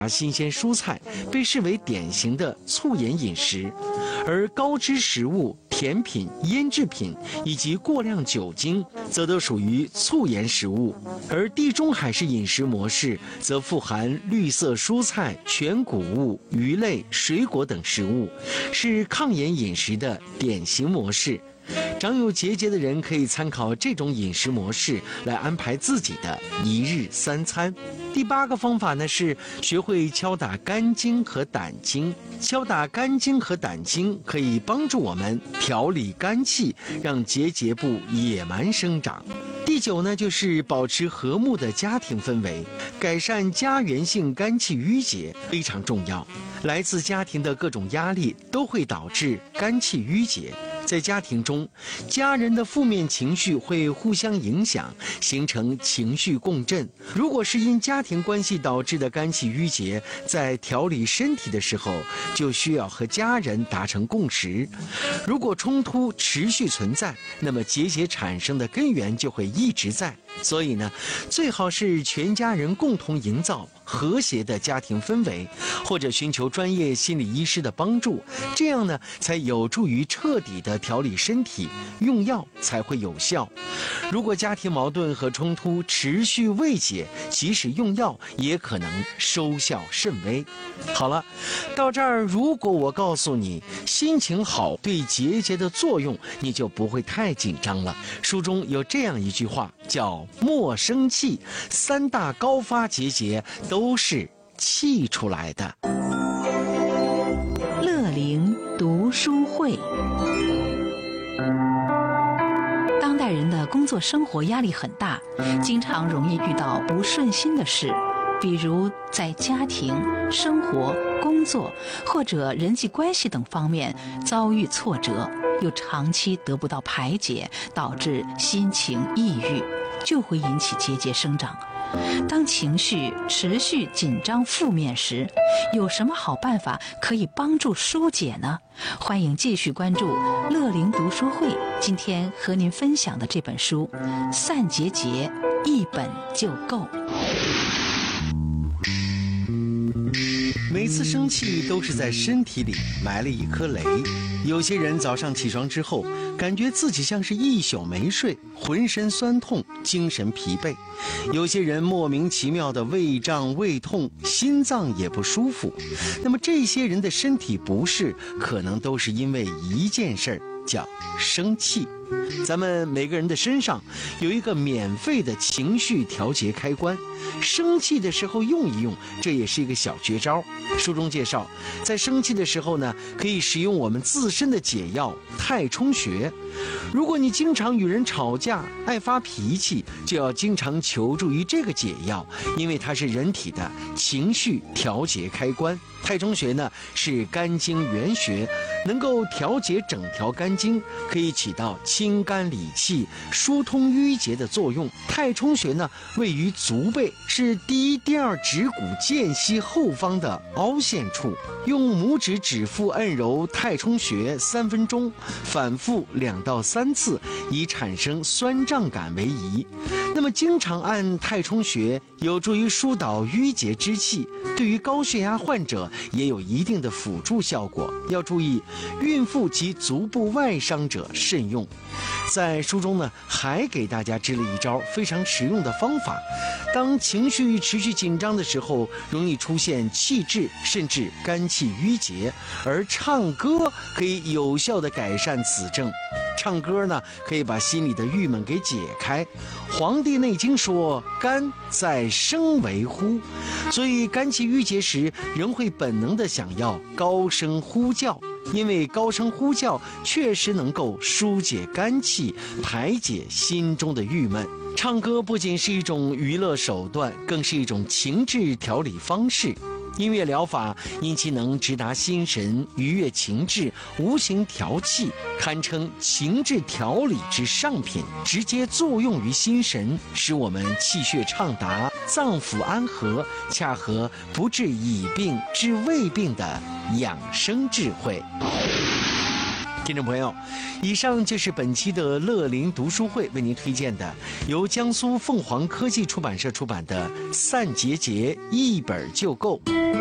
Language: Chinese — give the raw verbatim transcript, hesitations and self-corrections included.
新鲜蔬菜被视为典型的促盐饮食，而高脂食物、甜品、腌制品以及过量酒精则都属于促盐食物。而地中海式饮食模式则富含绿色蔬菜、全谷物、鱼类、水果等食物，是抗盐饮食的典型模式。长有结节的人可以参考这种饮食模式来安排自己的一日三餐。第八个方法呢是学会敲打肝经和胆经。敲打肝经和胆经可以帮助我们调理肝气，让结节不野蛮生长。第九呢，就是保持和睦的家庭氛围，改善家园性肝气郁结非常重要。来自家庭的各种压力都会导致肝气郁结。在家庭中，家人的负面情绪会互相影响，形成情绪共振。如果是因家庭关系导致的肝气郁结，在调理身体的时候，就需要和家人达成共识。如果冲突持续存在，那么结节产生的根源就会一直在。所以呢，最好是全家人共同营造和谐的家庭氛围，或者寻求专业心理医师的帮助，这样呢，才有助于彻底的调理身体，用药才会有效。如果家庭矛盾和冲突持续未解，即使用药也可能收效甚微。好了，到这儿，如果我告诉你心情好对结节的作用，你就不会太紧张了。书中有这样一句话，叫莫生气，三大高发结节都是气出来的。 乐龄读书会。当代人的工作生活压力很大，经常容易遇到不顺心的事，比如在家庭、生活、工作或者人际关系等方面遭遇挫折，又长期得不到排解，导致心情抑郁，就会引起结节生长。当情绪持续紧张负面时，有什么好办法可以帮助疏解呢？欢迎继续关注乐龄读书会，今天和您分享的这本书《散结节》，一本就够。 每次生气都是在身体里埋了一颗雷。有些人早上起床之后，感觉自己像是一宿没睡，浑身酸痛，精神疲惫。有些人莫名其妙的胃胀、胃痛，心脏也不舒服。那么这些人的身体不适，可能都是因为一件事儿，叫生气。咱们每个人的身上有一个免费的情绪调节开关，生气的时候用一用，这也是一个小绝招。书中介绍，在生气的时候呢，可以使用我们自身的解药太冲穴。如果你经常与人吵架，爱发脾气，就要经常求助于这个解药，因为它是人体的情绪调节开关。太冲穴呢是肝经原穴，能够调节整条肝经，可以起到清肝理气、疏通淤结的作用。太冲穴呢位于足背，是第一、第二指骨间隙后方的凹陷处。用拇指指腹按揉太冲穴三分钟，反复两到三次，以产生酸胀感为宜。那么经常按太冲穴有助于疏导淤结之气，对于高血压患者也有一定的辅助效果。要注意，孕妇及足部外伤者慎用。在书中呢，还给大家支了一招非常实用的方法。当情绪持续紧张的时候，容易出现气滞，甚至肝气郁结，而唱歌可以有效地改善此症。唱歌呢，可以把心里的郁闷给解开。《黄帝内经》说：“肝在声为呼”，所以肝气郁结时，人会本能地想要高声呼叫。因为高声呼叫确实能够疏解肝气，排解心中的郁闷。唱歌不仅是一种娱乐手段，更是一种情志调理方式。音乐疗法因其能直达心神，愉悦情志，无形调气，堪称情志调理之上品，直接作用于心神，使我们气血畅达，脏腑安和，恰合不治已病治未病的养生智慧。 听众朋友，以上就是本期的乐龄读书会为您推荐的，由江苏凤凰科技出版社出版的《散结节》，一本就够。